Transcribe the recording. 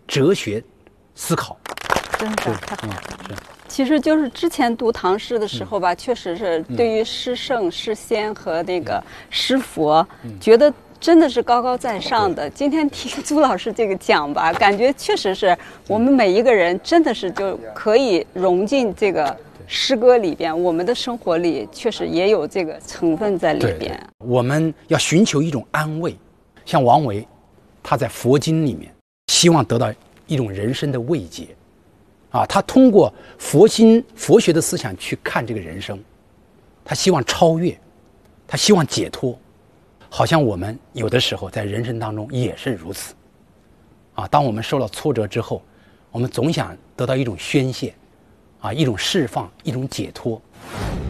哲学思考。 真的太好了。其实就是之前读唐诗的时候吧，确实是对于诗圣、诗仙和那个诗佛，觉得真的是高高在上的。今天听朱老师这个讲吧，感觉确实是我们每一个人真的是就可以融进这个诗歌里边，我们的生活里确实也有这个成分在里边。 我们要寻求一种安慰，像王维，他在佛经里面希望得到一种人生的慰藉。他通过佛学的思想去看这个人生，他希望超越，他希望解脱，好像我们有的时候在人生当中也是如此。当我们受到挫折之后，我们总想得到一种宣泄，一种释放，一种解脱。